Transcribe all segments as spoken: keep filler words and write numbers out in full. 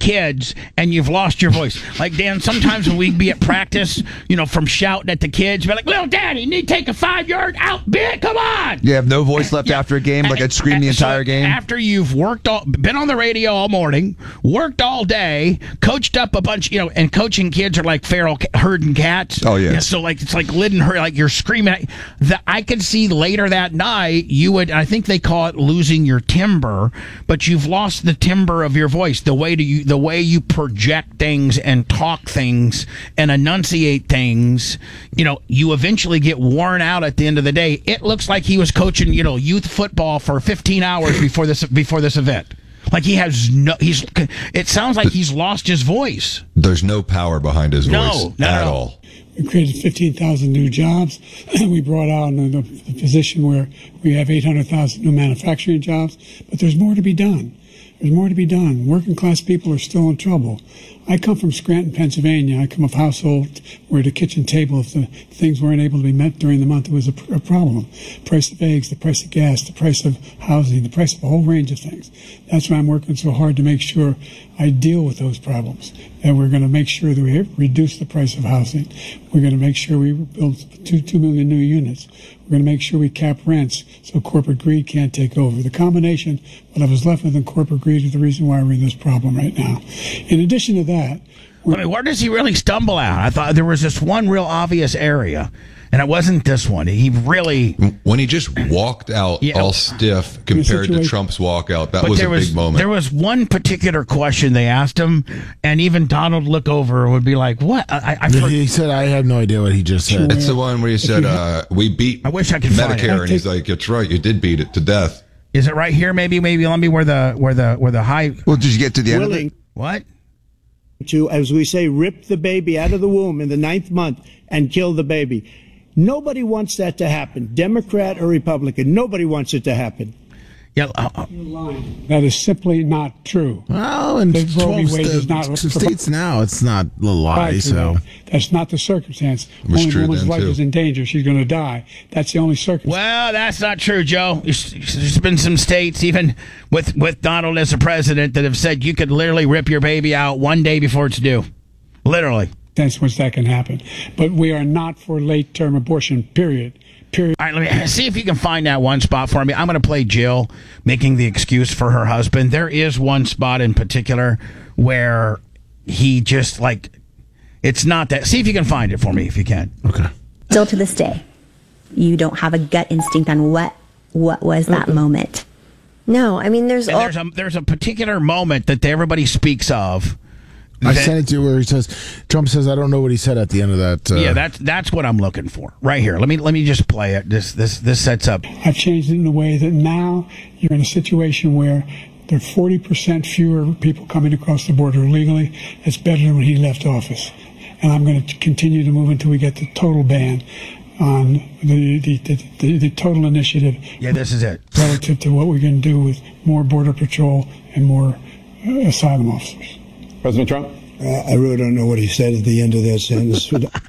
kids and you've lost your voice. Like, Dan, sometimes when we'd be at practice, you know, from shouting at the kids, be like, little daddy, you need to take a five-yard out bit, come on. You have no voice left yeah. after a game, like I'd scream the entire so game? After you've worked, all, been on the radio all morning, worked all day, coached up a bunch, you know, and coaching kids are like feral herding cats. Oh, yeah. yeah so, like, it's like Lydden her, like you're screaming. The, I could see later that night, you would, I think they call it losing your timbre, but you've lost the timbre of your voice, the way to you, the way you project things and talk things and enunciate things. You know, you eventually get worn out at the end of the day. It looks like he was coaching, you know, youth football for fifteen hours before this before this event. Like he has no, he's. It sounds like he's lost his voice. There's no power behind his no, voice no, at no. all. We created fifteen thousand new jobs. We brought out a, a position where we have eight hundred thousand new manufacturing jobs. But there's more to be done. There's more to be done. Working class people are still in trouble. I come from Scranton, Pennsylvania. I come of a household where the kitchen table, if the things weren't able to be met during the month, it was a, a problem. Price of eggs, the price of gas, the price of housing, the price of a whole range of things. That's why I'm working so hard to make sure I deal with those problems. And we're going to make sure that we reduce the price of housing. We're going to make sure we build two, two million new units. We're going to make sure we cap rents so corporate greed can't take over. The combination, what I was left with in corporate greed, is the reason why we're in this problem right now. In addition to that, I mean, where does he really stumble out? I thought there was this one real obvious area, and it wasn't this one. He really... When he just walked out yeah. all stiff compared to Trump's walkout, that was a was, big moment. There was one particular question they asked him, and even Donald look over would be like, what? I, I yeah, he said, I have no idea what he just said. It's the one where he said, uh, we beat I wish I could Medicare, and he's like, it's right, you did beat it to death. Is it right here? Maybe, maybe let me where the, where the, where the high... Well, did you get to the end of it? What? To, as we say, rip the baby out of the womb in the ninth month and kill the baby. Nobody wants that to happen, Democrat or Republican. Nobody wants it to happen. Yeah, uh, uh, that is simply not true. Well, in twelve st- not states now, it's not a lie. So that's not the circumstance. Only woman's life is in danger. She's going to die. That's the only circumstance. Well, that's not true, Joe. There's been some states, even with with Donald as a president, that have said you could literally rip your baby out one day before it's due. Literally. That's when that can happen. But we are not for late-term abortion, period. Period. All right, let me see if you can find that one spot for me. I'm going to play Jill making the excuse for her husband. There is one spot in particular where he just, like, it's not that. See if you can find it for me, if you can. Okay. Still to this day, you don't have a gut instinct on what what was that okay. moment. No, I mean, there's... And all- there's, a, there's a particular moment that everybody speaks of. I sent it to you where he says, Trump says, I don't know what he said at the end of that. Uh, yeah, that's that's what I'm looking for right here. Let me let me just play it. This this this sets up. I've changed it in a way that now you're in a situation where there are forty percent fewer people coming across the border illegally. It's better than when he left office. And I'm going to continue to move until we get the total ban on the the, the, the, the total initiative. Yeah, this is it. Relative to what we're going to do with more Border Patrol and more uh, asylum officers. President Trump? Uh, I really don't know what he said at the end of that sentence.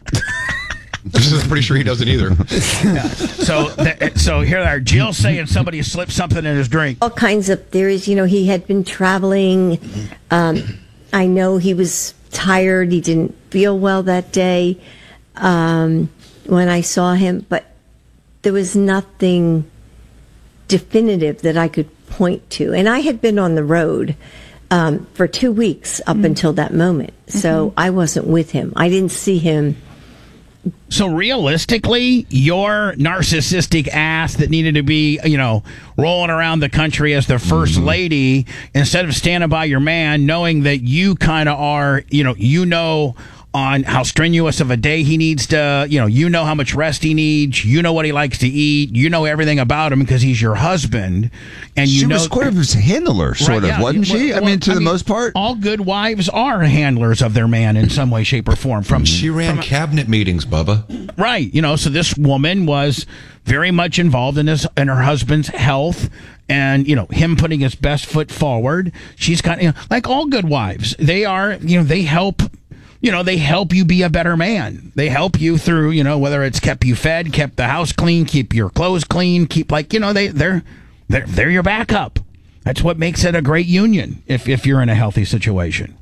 I'm pretty sure he doesn't either. Yeah. So, th- so here they are. Jill's saying somebody slipped something in his drink. All kinds of theories. You know, he had been traveling. Um, I know he was tired. He didn't feel well that day um, when I saw him. But there was nothing definitive that I could point to. And I had been on the road Um, for two weeks up mm-hmm. until that moment. So mm-hmm. I wasn't with him. I didn't see him. So realistically, your narcissistic ass that needed to be, you know, rolling around the country as the first mm-hmm. lady, instead of standing by your man, knowing that you kind of are, you know, you know on how strenuous of a day he needs to, you know, you know how much rest he needs, you know what he likes to eat, you know everything about him because he's your husband, and you she know was sort of his handler, sort right, of, yeah. wasn't she? Well, I mean, to I the mean, most part, all good wives are handlers of their man in some way, shape, or form. From she ran from, cabinet meetings, Bubba. Right, you know, so this woman was very much involved in his in her husband's health. And, you know, him putting his best foot forward. She's kind of, you know, like all good wives. They are, you know, they help, you know, they help you be a better man. They help you through, you know, whether it's kept you fed, kept the house clean, keep your clothes clean, keep like, you know, they, they're, they're, they're your backup. That's what makes it a great union if, if you're in a healthy situation.